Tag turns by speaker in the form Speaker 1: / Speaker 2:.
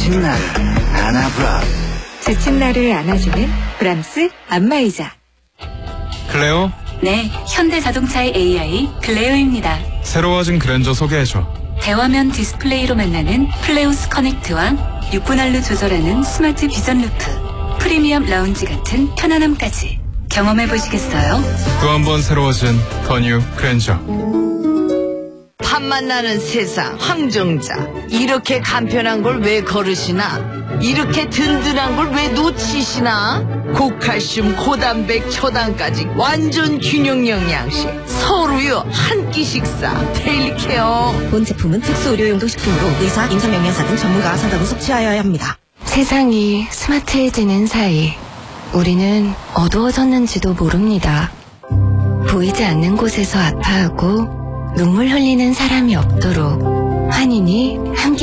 Speaker 1: 지친 나를 안아브라.
Speaker 2: 지친 나를 안아주는 브람스 안마의자.
Speaker 3: 클레오?
Speaker 4: 네, 현대자동차의 AI 클레오입니다.
Speaker 3: 새로워진 그랜저 소개해줘.
Speaker 4: 대화면 디스플레이로 만나는 플레우스 커넥트와 6분할로 조절하는 스마트 비전 루프, 프리미엄 라운지 같은 편안함까지 경험해보시겠어요?
Speaker 3: 또 한 번 새로워진 더 뉴 그랜저.
Speaker 5: 탐만 나는 세상 황정자, 이렇게 간편한 걸 왜 걸으시나? 이렇게 든든한 걸 왜 놓치시나? 고칼슘 고단백 초당까지 완전 균형 영양식, 서로요 한 끼 식사 데일리 케어.
Speaker 6: 본 제품은 특수 의료용도 식품으로 의사, 임상영양사 등 전문가가 상담 후 섭취하여야 합니다.
Speaker 4: 세상이 스마트해지는 사이 우리는 어두워졌는지도 모릅니다. 보이지 않는 곳에서 아파하고 눈물 흘리는 사람이 없도록 환인이 함께